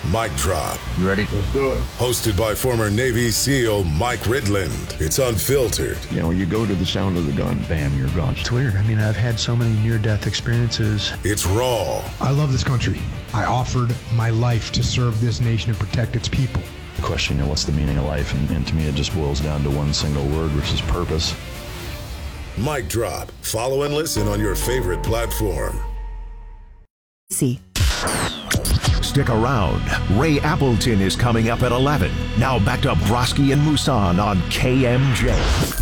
Mic Drop. You ready? Let's do it. Hosted by former Navy SEAL Mike Ridland. It's unfiltered. You know, you go to the sound of the gun, bam, you're gone. It's weird. I mean, I've had so many near-death experiences. It's raw. I love this country. I offered my life to serve this nation and protect its people. The question, what's the meaning of life? And to me, it just boils down to one single word, which is purpose. Mic Drop. Follow and listen on your favorite platform. See. Stick around. Ray Appleton is coming up at 11. Now back to Broski and Musan on KMJ.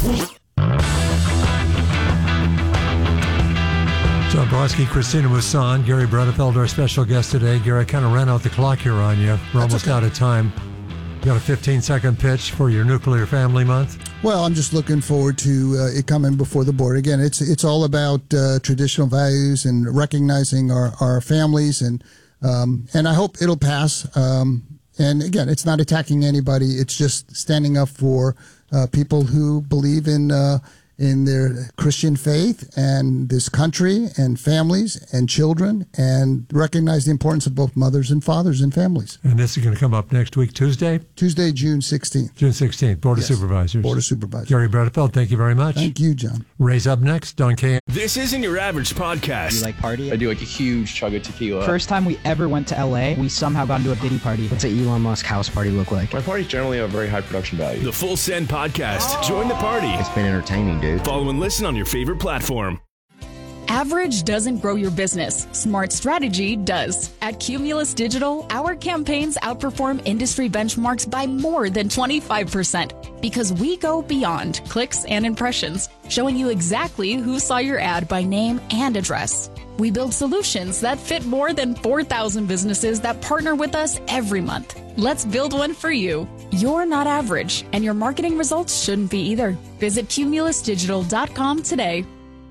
John Broski, Christina Musan, Gary Bredefeld, our special guest today. Gary, I kind of ran out the clock here on you. We're almost out of time. You got a 15-second pitch for your Nuclear Family Month? Well, I'm just looking forward to it coming before the board. Again, it's all about traditional values and recognizing our families, and I hope it'll pass. And again, it's not attacking anybody. It's just standing up for people who believe in their Christian faith and this country and families and children, and recognize the importance of both mothers and fathers and families. And this is going to come up next week, Tuesday, June 16th. Board of Supervisors. Board of Supervisors. Gary Bredefeld, thank you very much. Thank you, John. Ray's up next on KM. This isn't your average podcast. You like party? I do like a huge chug of tequila. First time we ever went to LA, we somehow got into a Diddy party. What's an Elon Musk house party look like? My parties generally have very high production value. The Full Send Podcast. Join the party. It's been entertaining, dude. Follow and listen on your favorite platform. Average doesn't grow your business. Smart strategy does. At Cumulus Digital, our campaigns outperform industry benchmarks by more than 25% because we go beyond clicks and impressions, showing you exactly who saw your ad by name and address. We build solutions that fit more than 4,000 businesses that partner with us every month. Let's build one for you. You're not average, and your marketing results shouldn't be either. Visit cumulusdigital.com today.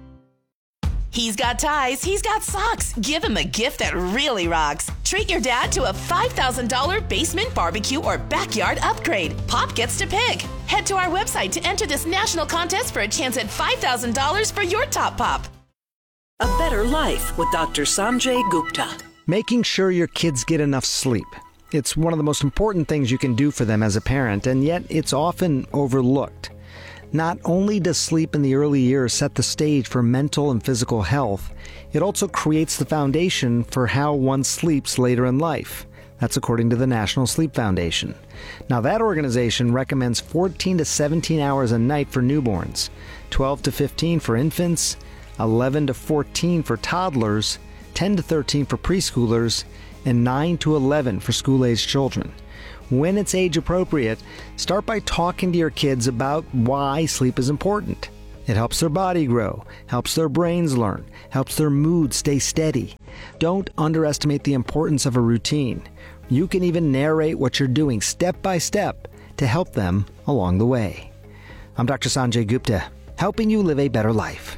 He's got ties, he's got socks. Give him a gift that really rocks. Treat your dad to a $5,000 basement barbecue or backyard upgrade. Pop gets to pick. Head to our website to enter this national contest for a chance at $5,000 for your top pop. A better life with Dr. Sanjay Gupta. Making sure your kids get enough sleep. It's one of the most important things you can do for them as a parent, and yet it's often overlooked. Not only does sleep in the early years set the stage for mental and physical health, it also creates the foundation for how one sleeps later in life. That's according to the National Sleep Foundation. Now, that organization recommends 14 to 17 hours a night for newborns, 12 to 15 for infants, 11 to 14 for toddlers, 10 to 13 for preschoolers, and 9 to 11 for school-aged children. When it's age appropriate, start by talking to your kids about why sleep is important. It helps their body grow, helps their brains learn, helps their mood stay steady. Don't underestimate the importance of a routine. You can even narrate what you're doing step by step to help them along the way. I'm Dr. Sanjay Gupta, helping you live a better life.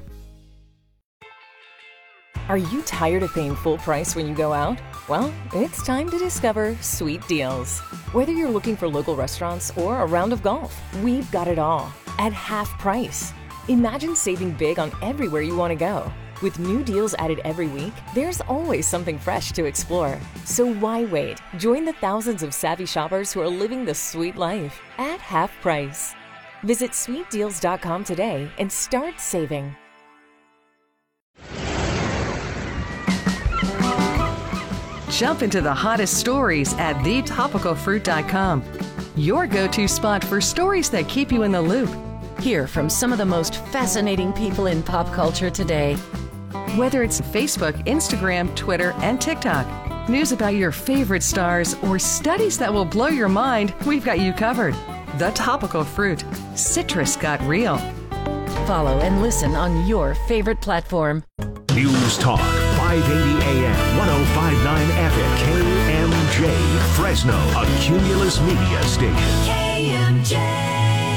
Are you tired of paying full price when you go out? Well, it's time to discover Sweet Deals. Whether you're looking for local restaurants or a round of golf, we've got it all at half price. Imagine saving big on everywhere you want to go. With new deals added every week, there's always something fresh to explore. So why wait? Join the thousands of savvy shoppers who are living the sweet life at half price. Visit sweetdeals.com today and start saving. Jump into the hottest stories at thetopicalfruit.com. Your go-to spot for stories that keep you in the loop. Hear from some of the most fascinating people in pop culture today. Whether it's Facebook, Instagram, Twitter, and TikTok, news about your favorite stars, or studies that will blow your mind, we've got you covered. The Topical Fruit. Citrus got real. Follow and listen on your favorite platform. News Talk, 580 AM, 105.9 FM, KMJ, Fresno, a Cumulus Media station. KMJ.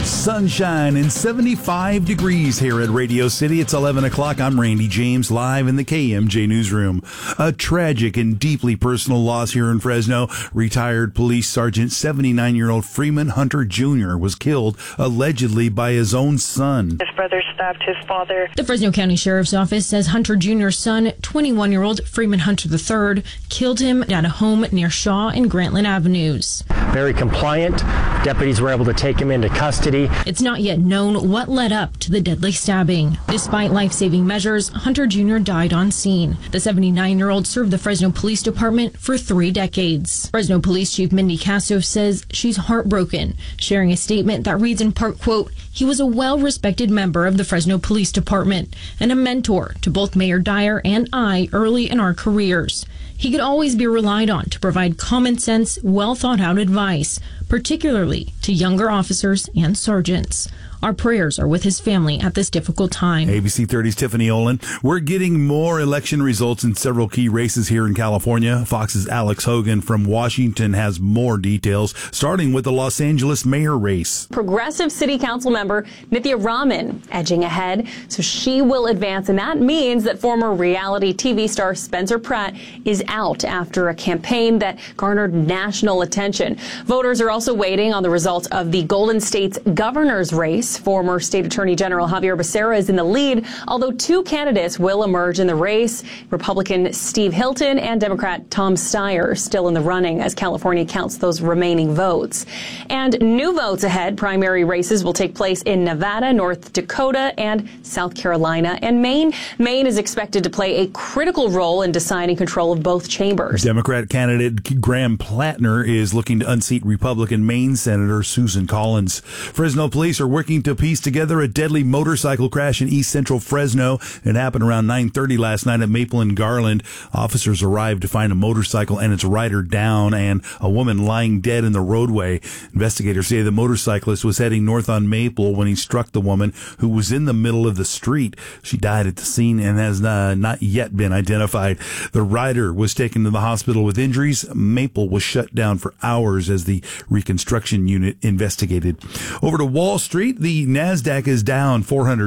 Sunshine and 75 degrees here at Radio City. It's 11 o'clock. I'm Randy James, live in the KMJ newsroom. A tragic and deeply personal loss here in Fresno. Retired police sergeant 79-year-old Freeman Hunter Jr. was killed allegedly by his own son. His brother stabbed his father. The Fresno County Sheriff's Office says Hunter Jr.'s son, 21-year-old Freeman Hunter III, killed him at a home near Shaw and Grantland Avenues. Very compliant. Deputies were able to take him into custody. It's not yet known what led up to the deadly stabbing. Despite life-saving measures, Hunter Jr. died on scene. The 79-year-old served the Fresno Police Department for 3 decades. Fresno Police Chief Mindy Castro says she's heartbroken, sharing a statement that reads in part, quote, "He was a well-respected member of the Fresno Police Department and a mentor to both Mayor Dyer and I early in our careers. He could always be relied on to provide common sense, well-thought-out advice, particularly to younger officers and sergeants. Our prayers are with his family at this difficult time." ABC 30's Tiffany Olin. We're getting more election results in several key races here in California. Fox's Alex Hogan from Washington has more details, starting with the Los Angeles mayor race. Progressive City Council member Nithya Raman edging ahead, so she will advance, and that means that former reality TV star Spencer Pratt is out after a campaign that garnered national attention. Voters are also waiting on the results of the Golden State's governor's race. Former State Attorney General Javier Becerra is in the lead, although 2 candidates will emerge in the race. Republican Steve Hilton and Democrat Tom Steyer still in the running as California counts those remaining votes. And new votes ahead. Primary races will take place in Nevada, North Dakota, and South Carolina, and Maine. Maine is expected to play a critical role in deciding control of both chambers. Democrat candidate Graham Plattner is looking to unseat Republican Maine Senator Susan Collins. Fresno police are working to piece together a deadly motorcycle crash in East Central Fresno. It happened around 9:30 last night at Maple and Garland. Officers arrived to find a motorcycle and its rider down and a woman lying dead in the roadway. Investigators say the motorcyclist was heading north on Maple when he struck the woman who was in the middle of the street. She died at the scene and has not yet been identified. The rider was taken to the hospital with injuries. Maple was shut down for hours as the reconstruction unit investigated. Over to Wall Street, the NASDAQ is down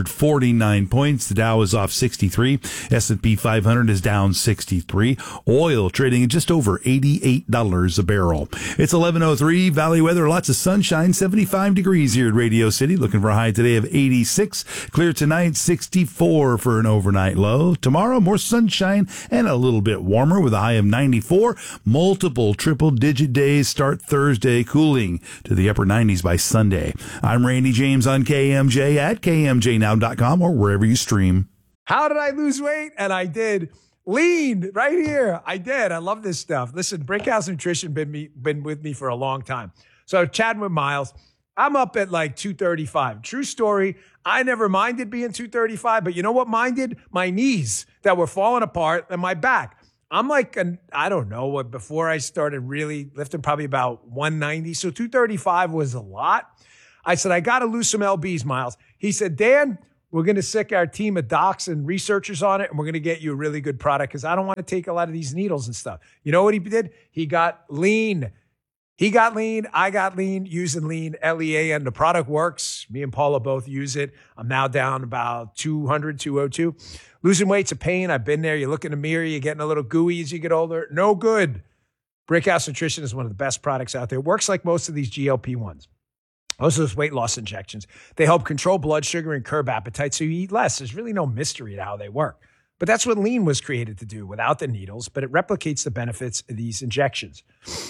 449 points. The Dow is off 63. S&P 500 is down 63. Oil trading at just over $88 a barrel. It's 11:03. Valley weather, lots of sunshine, 75 degrees here at Radio City. Looking for a high today of 86. Clear tonight, 64 for an overnight low. Tomorrow, more sunshine and a little bit warmer with a high of 94. Multiple triple-digit days start Thursday, cooling to the upper 90s by Sunday. I'm Randy James on KMJ at KMJNow.com or wherever you stream. How did I lose weight? And I did. Lean right here. I did. I love this stuff. Listen, Brickhouse Nutrition been with me for a long time. So chatting with Miles, I'm up at like 235. True story. I never minded being 235, but you know what minded? My knees that were falling apart and my back. I'm like, I don't know what, before I started really lifting, probably about 190. So 235 was a lot. I said, I got to lose some LBs, Miles. He said, Dan, we're going to sick our team of docs and researchers on it, and we're going to get you a really good product because I don't want to take a lot of these needles and stuff. You know what he did? He got lean. He got lean. I got lean using lean, Lean. The product works. Me and Paula both use it. I'm now down about 200, 202. Losing weight's a pain. I've been there. You look in the mirror, you're getting a little gooey as you get older. No good. Brickhouse Nutrition is one of the best products out there. It works like most of these GLP-1s. Most of those weight loss injections. They help control blood sugar and curb appetite so you eat less. There's really no mystery to how they work. But that's what lean was created to do without the needles, but it replicates the benefits of these injections.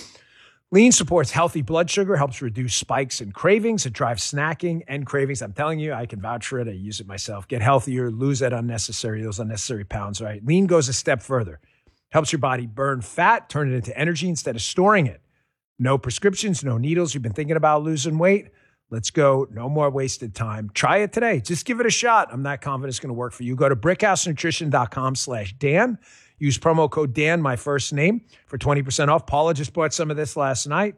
Lean supports healthy blood sugar, helps reduce spikes and cravings. It drives snacking and cravings. I'm telling you, I can vouch for it. I use it myself. Get healthier, lose those unnecessary pounds, right? Lean goes a step further. Helps your body burn fat, turn it into energy instead of storing it. No prescriptions, no needles. You've been thinking about losing weight? Let's go. No more wasted time. Try it today. Just give it a shot. I'm not confident it's going to work for you. Go to brickhousenutrition.com/Dan. Use promo code Dan, my first name, for 20% off. Paula just bought some of this last night.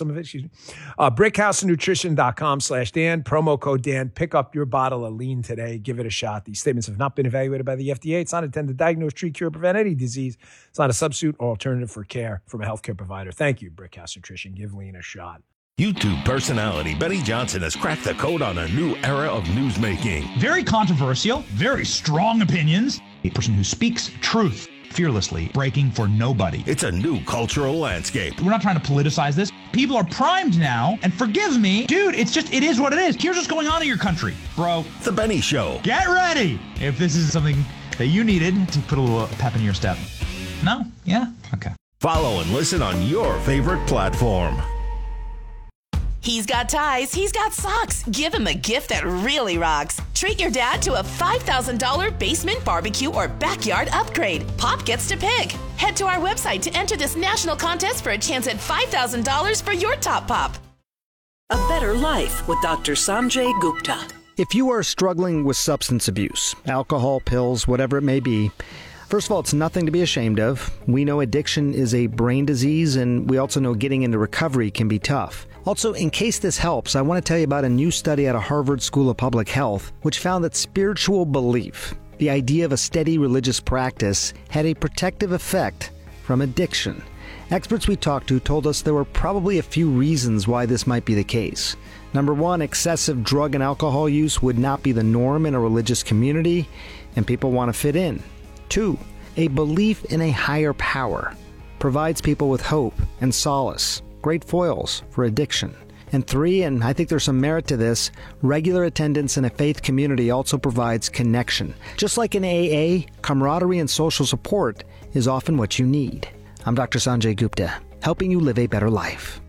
brickhousenutrition.com/Dan. Promo code Dan. Pick up your bottle of lean today. Give it a shot. These statements have not been evaluated by the FDA. It's not intended to diagnose, treat, cure, prevent any disease. It's not a substitute or alternative for care from a healthcare provider. Thank you, Brickhouse Nutrition. Give lean a shot. YouTube personality Benny Johnson has cracked the code on a new era of newsmaking. Very controversial, very strong opinions. A person who speaks truth fearlessly, breaking for nobody. It's a new cultural landscape. We're not trying to politicize this. People are primed now, and forgive me, dude, it is what it is. Here's what's going on in your country, bro. The Benny Show. Get ready if this is something that you needed to put a little pep in your step. No? Yeah? Okay. Follow and listen on your favorite platform. He's got ties, he's got socks. Give him a gift that really rocks. Treat your dad to a $5,000 basement barbecue or backyard upgrade. Pop gets to pick. Head to our website to enter this national contest for a chance at $5,000 for your top pop. A Better Life with Dr. Sanjay Gupta. If you are struggling with substance abuse, alcohol, pills, whatever it may be, first of all, it's nothing to be ashamed of. We know addiction is a brain disease, and we also know getting into recovery can be tough. Also, in case this helps, I want to tell you about a new study out of Harvard School of Public Health, which found that spiritual belief, the idea of a steady religious practice, had a protective effect from addiction. Experts we talked to told us there were probably a few reasons why this might be the case. Number one, excessive drug and alcohol use would not be the norm in a religious community, and people want to fit in. 2, a belief in a higher power provides people with hope and solace, great foils for addiction. And 3, and I think there's some merit to this, regular attendance in a faith community also provides connection. Just like in AA, camaraderie and social support is often what you need. I'm Dr. Sanjay Gupta, helping you live a better life.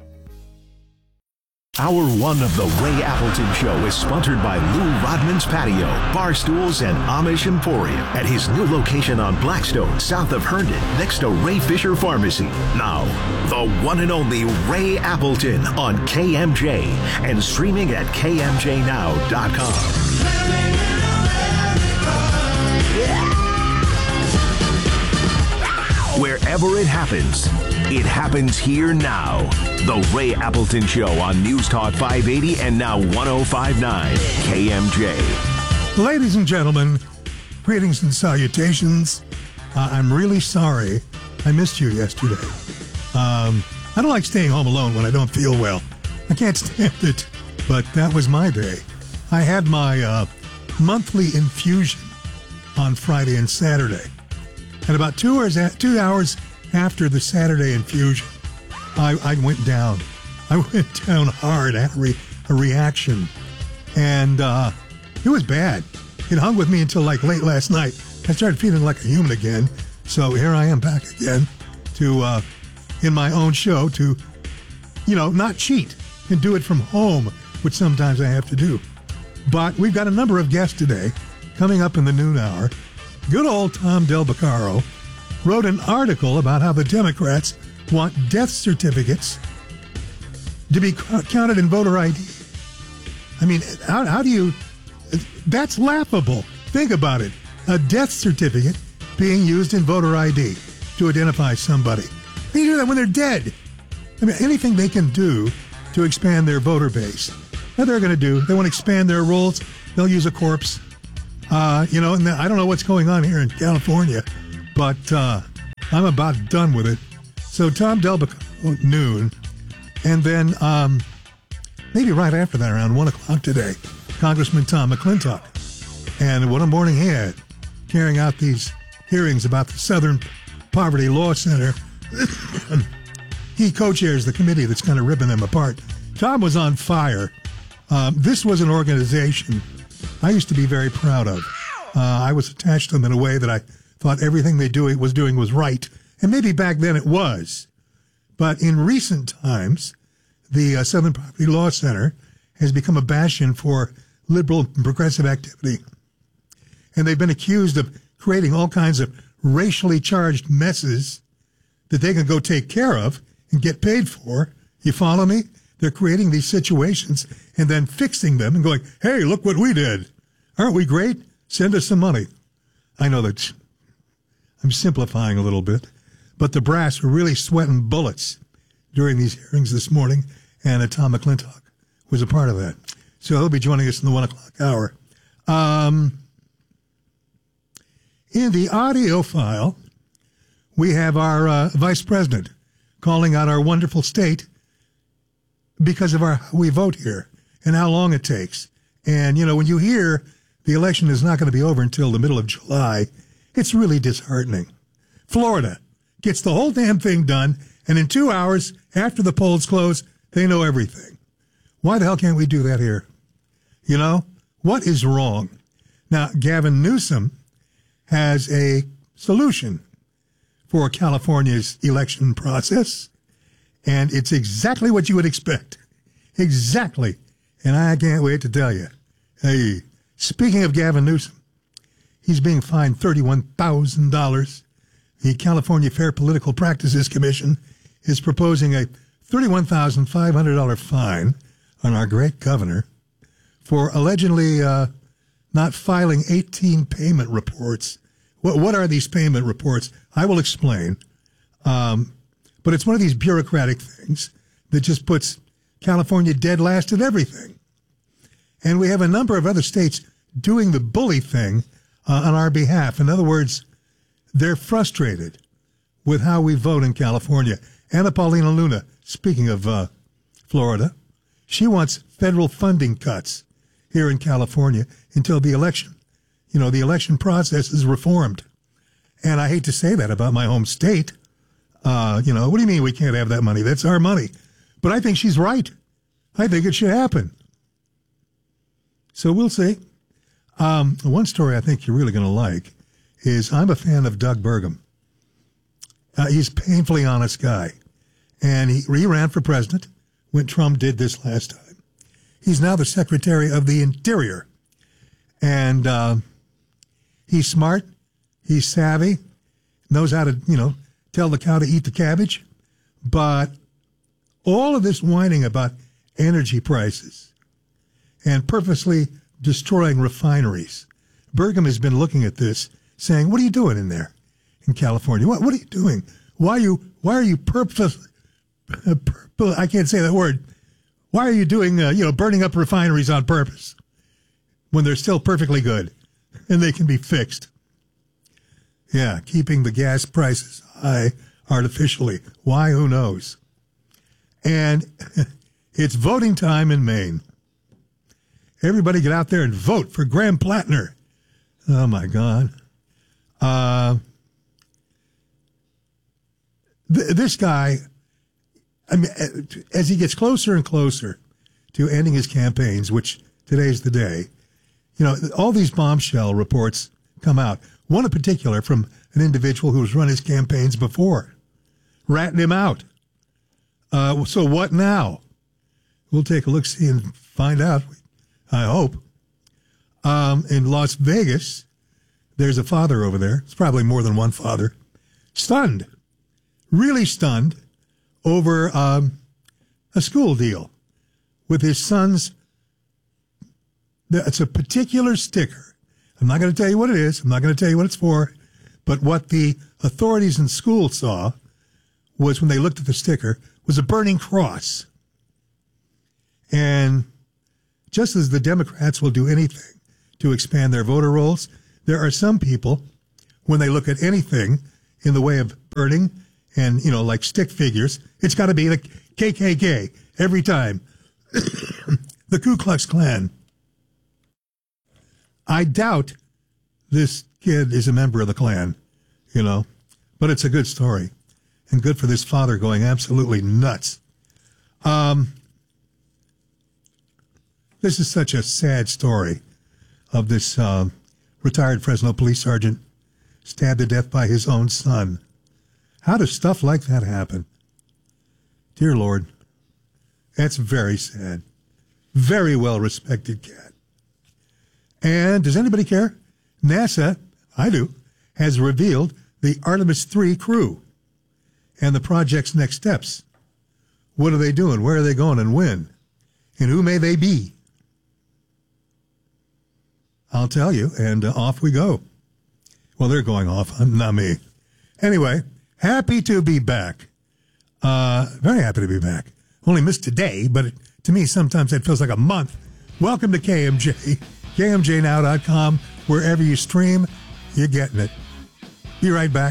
Hour 1 of the Ray Appleton Show is sponsored by Lou Rodman's Patio, Bar Stools, and Amish Emporium at his new location on Blackstone, south of Herndon, next to Ray Fisher Pharmacy. Now, the one and only Ray Appleton on KMJ and streaming at KMJNow.com. Wherever it happens here now. The Ray Appleton Show on News Talk 580 and now 105.9 KMJ. Ladies and gentlemen, greetings and salutations. I'm really sorry I missed you yesterday. I don't like staying home alone when I don't feel well. I can't stand it, but that was my day. I had my monthly infusion on Friday and Saturday. And about 2 hours after the Saturday infusion, I went down. I went down hard. I had a reaction. And it was bad. It hung with me until like late last night. I started feeling like a human again. So here I am back again to, in my own show to, not cheat and do it from home, which sometimes I have to do. But we've got a number of guests today coming up in the noon hour. Good old Tom Del Beccaro wrote an article about how the Democrats want death certificates to be counted in voter ID. I mean, how do you... That's laughable. Think about it. A death certificate being used in voter ID to identify somebody. They do that when they're dead. I mean, anything they can do to expand their voter base. What they're going to do, they want to expand their rolls, they'll use a corpse. And I don't know what's going on here in California, but I'm about done with it. So Tom Del Beccaro, noon, and then maybe right after that, around 1 o'clock today, Congressman Tom McClintock. And what a morning he had, carrying out these hearings about the Southern Poverty Law Center. He co-chairs the committee that's kind of ripping them apart. Tom was on fire. This was an organization I used to be very proud of. I was attached to them in a way that I thought everything they was doing was right. And maybe back then it was. But in recent times, the Southern Poverty Law Center has become a bastion for liberal and progressive activity. And they've been accused of creating all kinds of racially charged messes that they can go take care of and get paid for. You follow me? They're creating these situations and then fixing them and going, hey, look what we did. Aren't we great? Send us some money. I know that I'm simplifying a little bit, but the brass were really sweating bullets during these hearings this morning, and Tom McClintock was a part of that. So he'll be joining us in the 1 o'clock hour. In the audio file, we have our vice president calling out our wonderful state because of how we vote here and how long it takes. And, when you hear the election is not going to be over until the middle of July, it's really disheartening. Florida gets the whole damn thing done, and in 2 hours after the polls close, they know everything. Why the hell can't we do that here? What is wrong? Now, Gavin Newsom has a solution for California's election process, and it's exactly what you would expect. Exactly. And I can't wait to tell you. Hey, speaking of Gavin Newsom, he's being fined $31,000. The California Fair Political Practices Commission is proposing a $31,500 fine on our great governor for allegedly not filing 18 payment reports. What are these payment reports? I will explain. But it's one of these bureaucratic things that just puts California dead last at everything. And we have a number of other states doing the bully thing on our behalf. In other words, they're frustrated with how we vote in California. Anna Paulina Luna, speaking of Florida, she wants federal funding cuts here in California until the election. The election process is reformed. And I hate to say that about my home state. What do you mean we can't have that money? That's our money. But I think she's right. I think it should happen. So we'll see. One story I think you're really going to like is I'm a fan of Doug Burgum. He's a painfully honest guy. And he ran for president when Trump did this last time. He's now the Secretary of the Interior. And he's smart. He's savvy. Knows how to, tell the cow to eat the cabbage. But all of this whining about energy prices and purposely destroying refineries. Burgum has been looking at this, saying, what are you doing in there in California? What are you doing? Why are you I can't say that word. Why are you doing, burning up refineries on purpose when they're still perfectly good and they can be fixed? Yeah, keeping the gas prices high artificially. Why? Who knows? And it's voting time in Maine. Everybody get out there and vote for Graham Plattner. Oh, my God. This guy, as he gets closer and closer to ending his campaigns, which today's the day, all these bombshell reports come out. One in particular from an individual who's run his campaigns before, ratting him out. So what now? We'll take a look, see, and find out, I hope. In Las Vegas, there's a father over there. It's probably more than one father. Stunned, really stunned, over a school deal with his son's. It's a particular sticker. I'm not going to tell you what it is. I'm not going to tell you what it's for. But what the authorities in school saw was, when they looked at the sticker, was a burning cross. And just as the Democrats will do anything to expand their voter rolls, there are some people, when they look at anything in the way of burning and, like stick figures, it's got to be the KKK every time. The Ku Klux Klan. I doubt this kid is a member of the Klan, but it's a good story and good for this father going absolutely nuts. This is such a sad story of this retired Fresno police sergeant stabbed to death by his own son. How does stuff like that happen? Dear Lord, that's very sad. Very well-respected cat. And does anybody care? NASA, I do, has revealed the Artemis 3 crew and the project's next steps. What are they doing? Where are they going and when? And who may they be? I'll tell you, and off we go. Well, they're going off, not me. Anyway, happy to be back. Very happy to be back. Only missed today, but to me, sometimes it feels like a month. Welcome to KMJ. KMJNow.com. Wherever you stream, you're getting it. Be right back.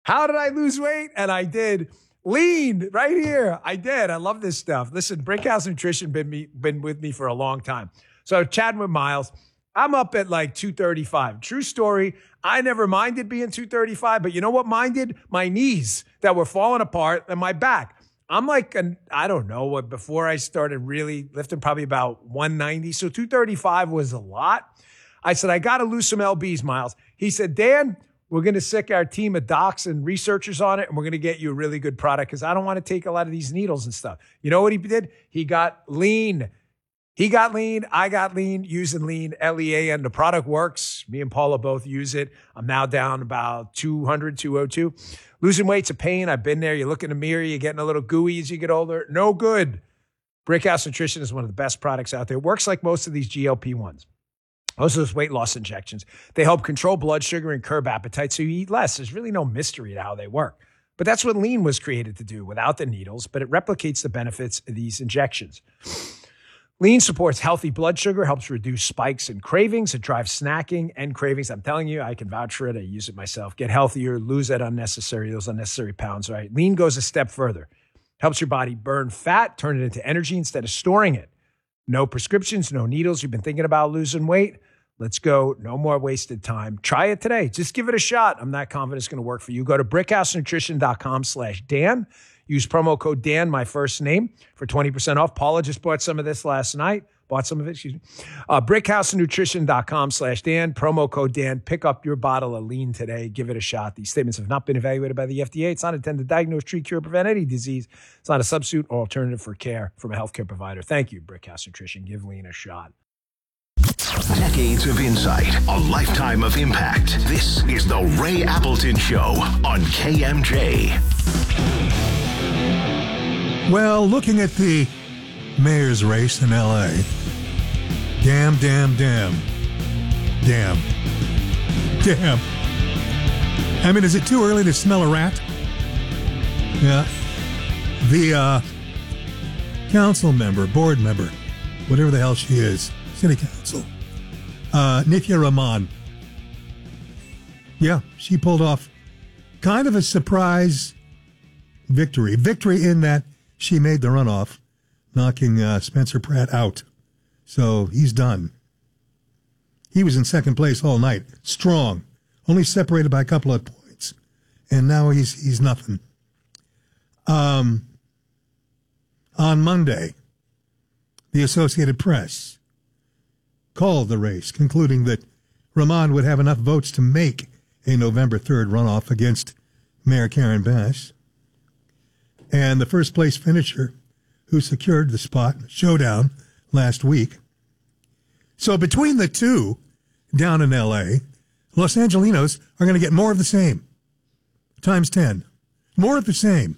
How did I lose weight? And I did. Lean right here. I did. I love this stuff. Listen, Brickhouse Nutrition been with me for a long time. So chatting with Miles, I'm up at like 235. True story. I never minded being 235, but you know what minded? My knees that were falling apart and my back. I'm like, I don't know what, before I started really lifting, probably about 190. So 235 was a lot. I said, I got to lose some LBs, Miles. He said, Dan, we're going to sick our team of docs and researchers on it, and we're going to get you a really good product because I don't want to take a lot of these needles and stuff. You know what he did? He got lean. He got lean. I got lean using lean, LEA, and the product works. Me and Paula both use it. I'm now down about 200, 202. Losing weight's a pain. I've been there. You look in the mirror, you're getting a little gooey as you get older. No good. Brickhouse Nutrition is one of the best products out there. It works like most of these GLP-1s. Most of those weight loss injections. They help control blood sugar and curb appetite so you eat less. There's really no mystery to how they work. But that's what lean was created to do without the needles, but it replicates the benefits of these injections. Lean supports healthy blood sugar, helps reduce spikes and cravings. It drives snacking and cravings. I'm telling you, I can vouch for it. I use it myself. Get healthier, lose those unnecessary pounds, right? Lean goes a step further. Helps your body burn fat, turn it into energy instead of storing it. No prescriptions, no needles. You've been thinking about losing weight? Let's go. No more wasted time. Try it today. Just give it a shot. I'm not confident it's going to work for you. Go to brickhousenutrition.com/Dan. Use promo code Dan, my first name, for 20% off. Paula just bought some of this last night. Brickhousenutrition.com/Dan. Promo code Dan. Pick up your bottle of lean today. Give it a shot. These statements have not been evaluated by the FDA. It's not intended to diagnose, treat, cure, prevent any disease. It's not a substitute or alternative for care from a healthcare provider. Thank you, Brickhouse Nutrition. Give lean a shot. Decades of insight, a lifetime of impact. This is the Ray Appleton Show on KMJ. Well, looking at the mayor's race in L.A., damn. I mean, is it too early to smell a rat? Yeah. The council member, board member, whatever the hell she is, city council, Nithya Raman. Yeah, she pulled off kind of a surprise victory. Victory in that she made the runoff, knocking Spencer Pratt out. So he's done. He was in second place all night, strong, only separated by a couple of points. And now he's nothing. On Monday, the Associated Press called the race, concluding that Raman would have enough votes to make a November 3rd runoff against Mayor Karen Bass. And the first place finisher who secured the spot showdown last week. So between the two down in L.A., Los Angelinos are going to get more of the same, times 10. More of the same.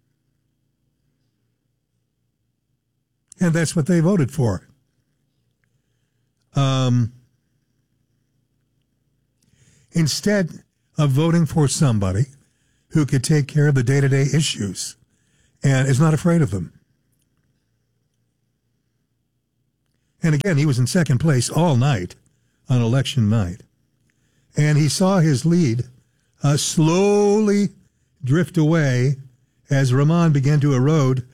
And that's what they voted for. Instead of voting for somebody who could take care of the day-to-day issues and is not afraid of them. And again, he was in second place all night on election night. And he saw his lead slowly drift away as Raman began to erode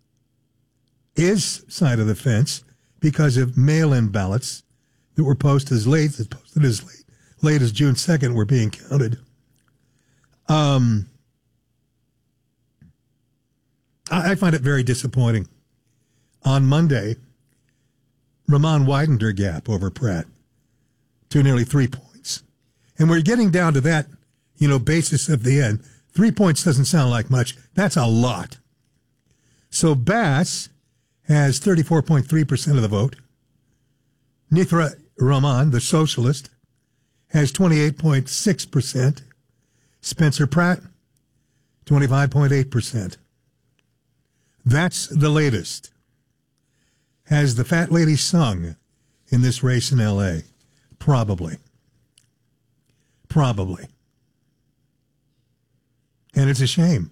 his side of the fence because of mail-in ballots that were posted as late as June 2nd were being counted. I find it very disappointing. On Monday, Raman widened her gap over Pratt to nearly 3 points. And we're getting down to that, basis of the end. 3 points doesn't sound like much. That's a lot. So Bass has 34.3% of the vote. Nithya Raman, the socialist, has 28.6%. Spencer Pratt, 25.8%. That's the latest. Has the fat lady sung in this race in L.A.? Probably. And it's a shame.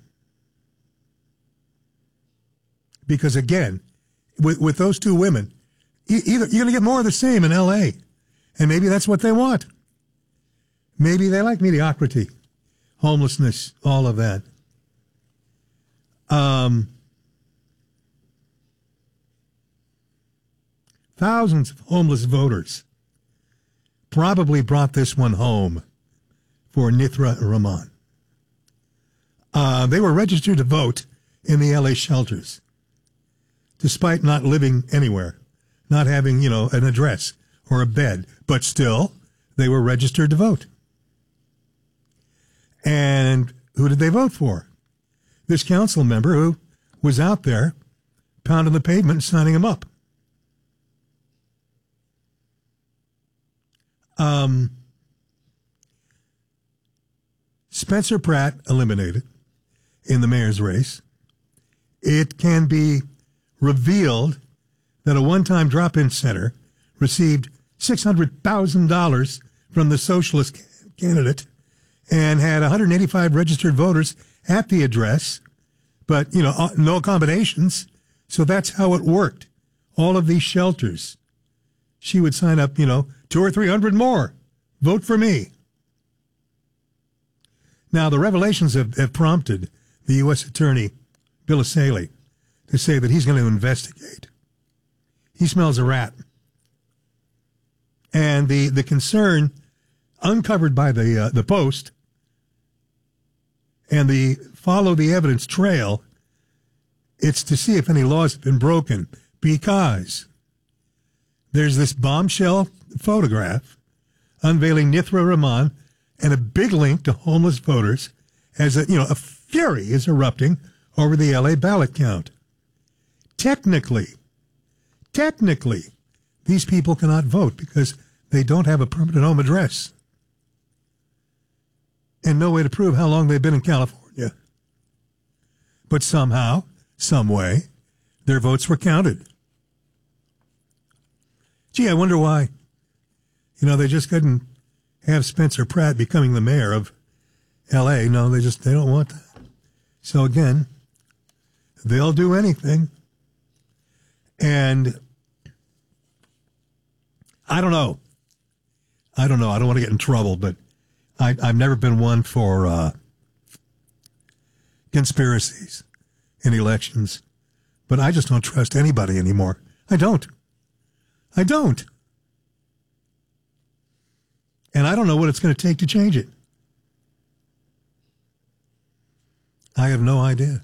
Because again, with those two women, either you're going to get more of the same in L.A., and maybe that's what they want. Maybe they like mediocrity. homelessness, all of that. Thousands of homeless voters probably brought this one home for Nithya Rahman. They were registered to vote in the LA shelters, despite not living anywhere, not having, an address or a bed, but still, they were registered to vote. And who did they vote for? This council member who was out there pounding the pavement and signing them up. Spencer Pratt eliminated in the mayor's race. It can be revealed that a one-time drop-in center received $600,000 from the socialist candidate and had 185 registered voters at the address, but, no accommodations. So that's how it worked. All of these shelters. She would sign up, 200 or 300 more. Vote for me. Now, the revelations have prompted the U.S. Attorney, Bill Asaley, to say that he's going to investigate. He smells a rat. And the concern uncovered by the Post and the follow the evidence trail, it's to see if any laws have been broken, because there's this bombshell photograph unveiling Nithya Rahman and a big link to homeless voters as a fury is erupting over the LA ballot count. Technically, these people cannot vote because they don't have a permanent home address and no way to prove how long they've been in California. But somehow, some way, their votes were counted. Gee, I wonder why. They just couldn't have Spencer Pratt becoming the mayor of L.A. No, they don't want that. So again, they'll do anything. And I don't know. I don't want to get in trouble, but I've never been one for conspiracies in elections. But I just don't trust anybody anymore. I don't. And I don't know what it's going to take to change it. I have no idea.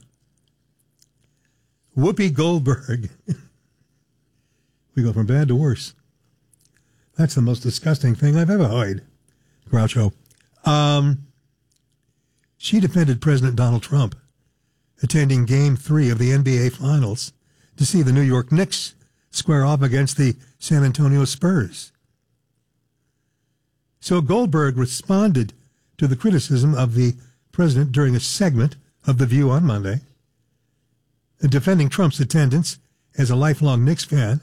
Whoopi Goldberg. We go from bad to worse. That's the most disgusting thing I've ever heard. Groucho. She defended President Donald Trump attending Game 3 of the NBA Finals to see the New York Knicks square off against the San Antonio Spurs. So Goldberg responded to the criticism of the president during a segment of The View on Monday, defending Trump's attendance as a lifelong Knicks fan.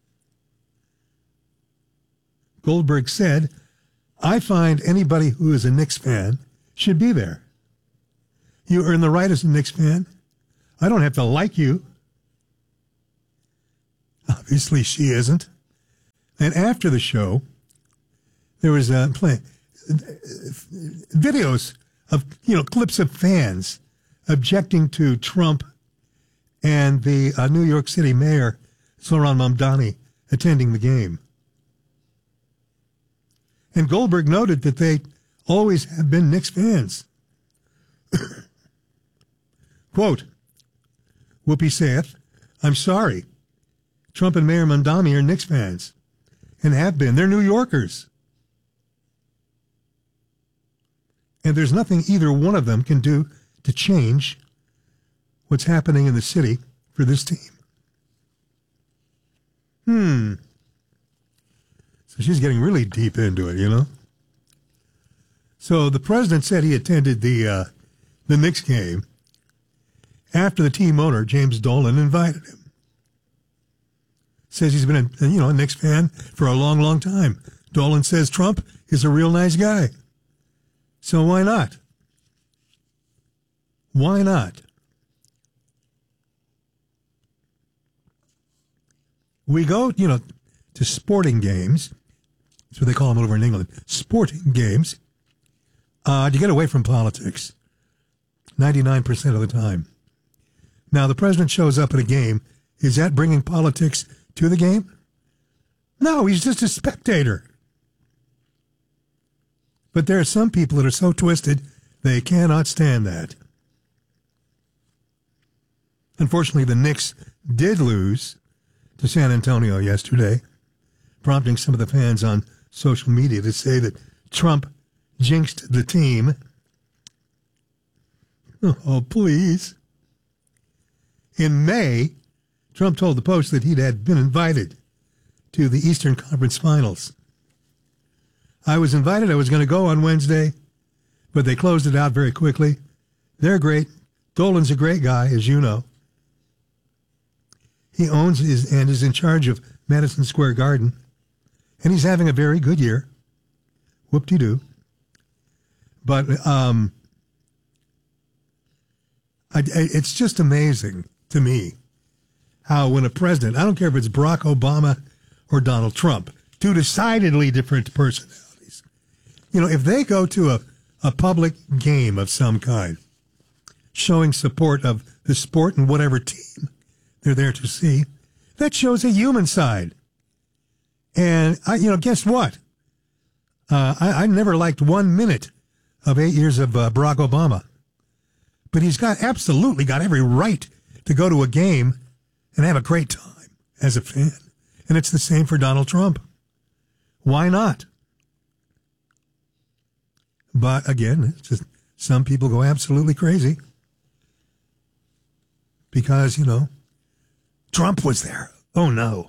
Goldberg said, "I find anybody who is a Knicks fan should be there. You earn the right as a Knicks fan. I don't have to like you." Obviously, she isn't. And after the show, there was videos of, clips of fans objecting to Trump and the New York City mayor, Zohran Mamdani, attending the game. And Goldberg noted that they always have been Knicks fans. Quote, Whoopi saith, "I'm sorry. Trump and Mayor Mamdani are Knicks fans and have been. They're New Yorkers. And there's nothing either one of them can do to change what's happening in the city for this team." So she's getting really deep into it, So the president said he attended the Knicks game after the team owner, James Dolan, invited him. Says he's been a Knicks fan for a long, long time. Dolan says Trump is a real nice guy. So why not? Why not? We go, to sporting games. That's what they call them over in England. Sporting games. to get away from politics 99% of the time. Now, the president shows up at a game. Is that bringing politics to the game? No, he's just a spectator. But there are some people that are so twisted, they cannot stand that. Unfortunately, the Knicks did lose to San Antonio yesterday, prompting some of the fans on social media to say that Trump jinxed the team. Oh, please. In May, Trump told the Post that he had been invited to the Eastern Conference Finals. I was invited. I was going to go on Wednesday, but they closed it out very quickly. They're great. Dolan's a great guy, as you know. He owns and is in charge of Madison Square Garden, and he's having a very good year. Whoop-de-doo. But it's just amazing to me how when a president, I don't care if it's Barack Obama or Donald Trump, two decidedly different personalities, if they go to a public game of some kind, showing support of the sport and whatever team they're there to see, that shows a human side. And, guess what? I never liked 1 minute of 8 years of Barack Obama. But he's absolutely got every right to go to a game and have a great time as a fan. And it's the same for Donald Trump. Why not? But again, it's just some people go absolutely crazy because, Trump was there. Oh, no.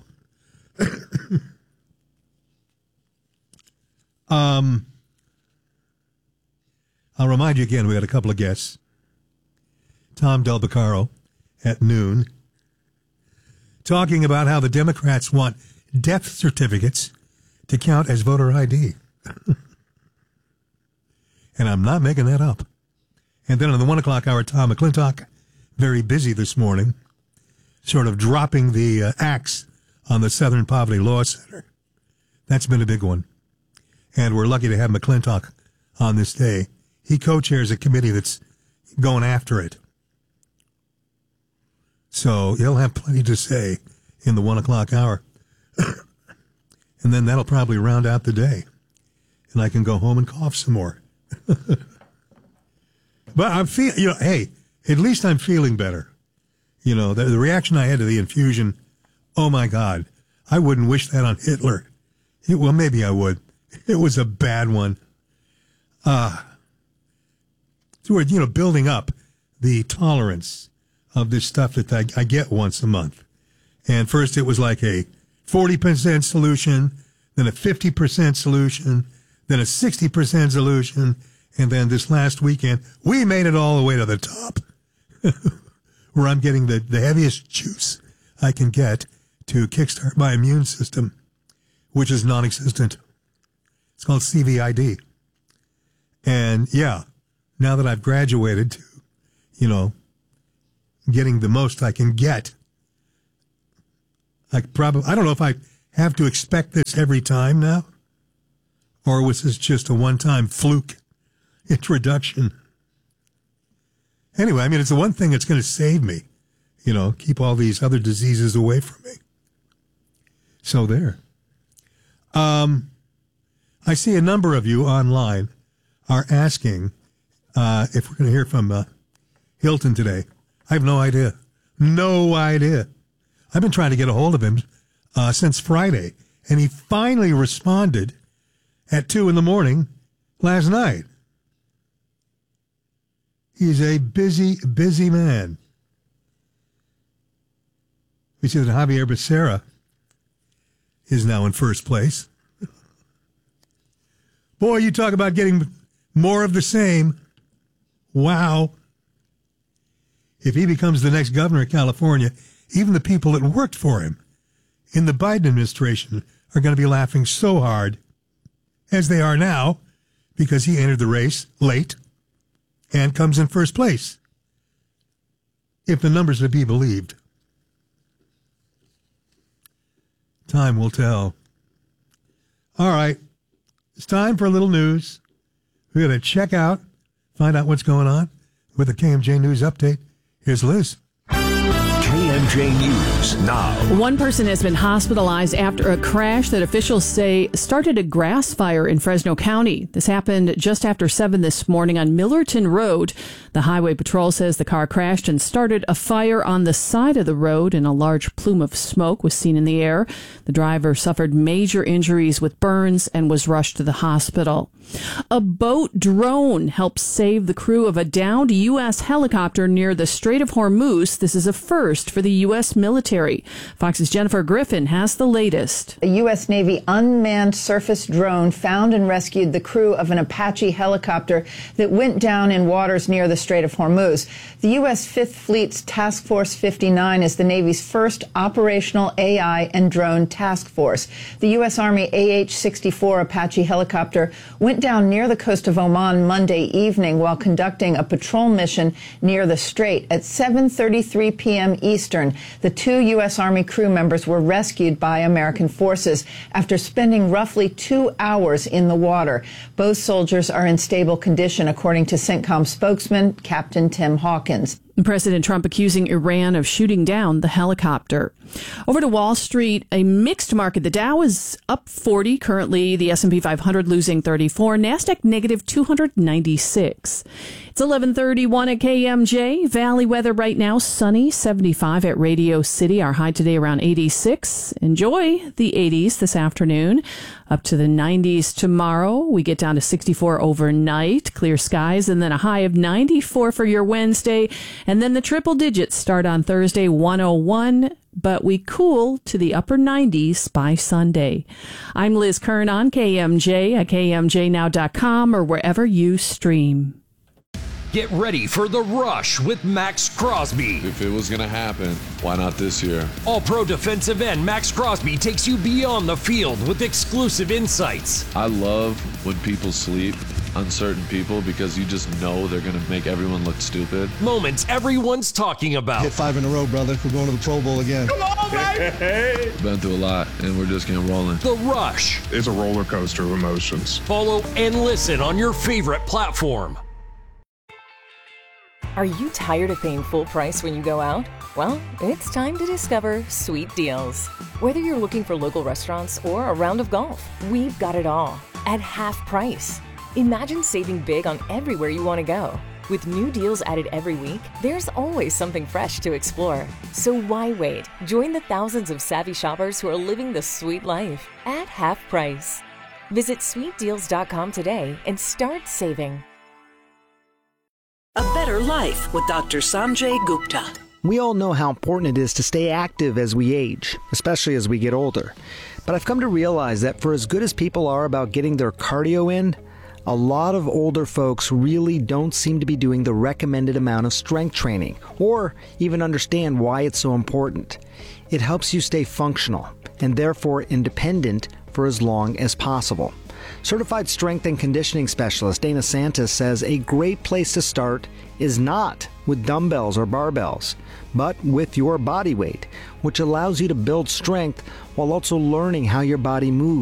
I'll remind you again, we got a couple of guests. Tom Del Beccaro at noon, talking about how the Democrats want death certificates to count as voter ID. And I'm not making that up. And then on the 1 o'clock hour, Tom McClintock, very busy this morning, sort of dropping the axe on the Southern Poverty Law Center. That's been a big one. And we're lucky to have McClintock on this day. He co-chairs a committee that's going after it. So he'll have plenty to say in the 1 o'clock hour. And then that'll probably round out the day. And I can go home and cough some more. But I'm hey, at least I'm feeling better. The reaction I had to the infusion, oh my God, I wouldn't wish that on Hitler. Well, maybe I would. It was a bad one. We're, building up the tolerance of this stuff that I get once a month. And first it was like a 40% solution, then a 50% solution, then a 60% solution, and then this last weekend, we made it all the way to the top, where I'm getting the heaviest juice I can get to kickstart my immune system, which is non-existent. It's called CVID. And yeah, now that I've graduated to, getting the most I can get, I don't know if I have to expect this every time now, or was this just a one-time fluke introduction? Anyway, it's the one thing that's going to save me, keep all these other diseases away from me. So there. I see a number of you online are asking if we're going to hear from Hilton today. I have no idea. No idea. I've been trying to get a hold of him since Friday, and he finally responded at 2 a.m. last night. He's a busy, busy man. We see that Javier Becerra is now in first place. Boy, you talk about getting more of the same. Wow. If he becomes the next governor of California, even the people that worked for him in the Biden administration are going to be laughing so hard, as they are now, because he entered the race late and comes in first place, if the numbers are to be believed. Time will tell. All right. It's time for a little news. We're going to check out, find out what's going on with the KMJ News Update. Here's Liz. KMJ News now. One person has been hospitalized after a crash that officials say started a grass fire in Fresno County. This happened just after 7 this morning on Millerton Road. The Highway Patrol says the car crashed and started a fire on the side of the road, and a large plume of smoke was seen in the air. The driver suffered major injuries with burns and was rushed to the hospital. A boat drone helped save the crew of a downed U.S. helicopter near the Strait of Hormuz. This is a first for the U.S. military. Fox's Jennifer Griffin has the latest. A U.S. Navy unmanned surface drone found and rescued the crew of an Apache helicopter that went down in waters near the Strait of Hormuz. The U.S. Fifth Fleet's Task Force 59 is the Navy's first operational AI and drone task force. The U.S. Army AH-64 Apache helicopter went down near the coast of Oman Monday evening while conducting a patrol mission near the strait. At 7:33 p.m. Eastern, the 2 U.S. Army crew members were rescued by American forces after spending roughly 2 hours in the water. Both soldiers are in stable condition, according to CENTCOM spokesman Captain Tim Hawkins. President Trump accusing Iran of shooting down the helicopter. Over to Wall Street, a mixed market. The Dow is up 40. Currently, the S&P 500 losing 34. NASDAQ negative 296. It's 11:31 at KMJ. Valley weather right now, sunny, 75 at Radio City. Our high today around 86. Enjoy the 80s this afternoon. Up to the 90s tomorrow. We get down to 64 overnight. Clear skies, and then a high of 94 for your Wednesday. And then the triple digits start on Thursday, 101. But we cool to the upper 90s by Sunday. I'm Liz Kern on KMJ at KMJNow.com or wherever you stream. Get ready for The Rush with Max Crosby. If it was going to happen, why not this year? All-pro defensive end Max Crosby takes you beyond the field with exclusive insights. I love when people sleep, uncertain people, because you just know they're going to make everyone look stupid. Moments everyone's talking about. Hit 5 in a row, brother. We're going to the Pro Bowl again. Come on, baby! Been through a lot, and we're just getting rolling. The Rush. It's a roller coaster of emotions. Follow and listen on your favorite platform. Are you tired of paying full price when you go out? Well, it's time to discover Sweet Deals. Whether you're looking for local restaurants or a round of golf, we've got it all at half price. Imagine saving big on everywhere you want to go. With new deals added every week, there's always something fresh to explore. So why wait? Join the thousands of savvy shoppers who are living the sweet life at half price. Visit sweetdeals.com today and start saving. A Better Life with Dr. Sanjay Gupta. We all know how important it is to stay active as we age, especially as we get older. But I've come to realize that for as good as people are about getting their cardio in, a lot of older folks really don't seem to be doing the recommended amount of strength training, or even understand why it's so important. It helps you stay functional, and therefore independent for as long as possible. Certified strength and conditioning specialist Dana Santis says a great place to start is not with dumbbells or barbells, but with your body weight, which allows you to build strength while also learning how your body moves.